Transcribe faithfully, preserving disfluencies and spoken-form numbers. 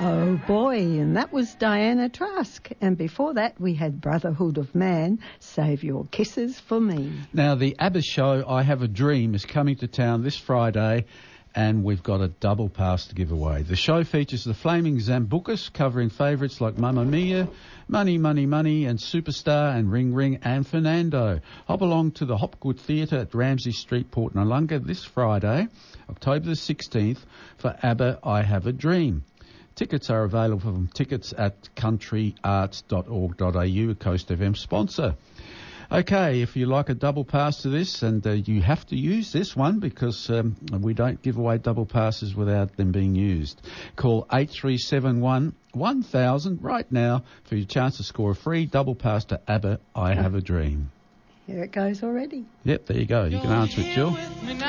Oh boy, and that was Diana Trask. And before that we had Brotherhood of Man, Save Your Kisses for Me. Now the ABBA show, I Have a Dream, is coming to town this Friday, and we've got a double pass to give away. The show features the Flaming Zambucas covering favourites like Mamma Mia, Money, Money, Money and Superstar and Ring Ring and Fernando. Hop along to the Hopgood Theatre at Ramsay Street, Port Noarlunga this Friday, October the sixteenth, for ABBA, I Have a Dream. Tickets are available from tickets at country arts dot org dot a u, a Coast F M sponsor. Okay, if you like a double pass to this, and uh, you have to use this one because um, we don't give away double passes without them being used. Call eight three seven one, one thousand right now for your chance to score a free double pass to ABBA, I Have a Dream. Here it goes already. Yep, there you go. You can answer it, Jill.